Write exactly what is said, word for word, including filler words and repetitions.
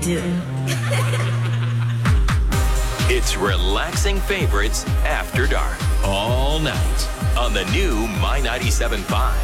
do. It's relaxing favorites after dark all night on the new My ninety-seven point five.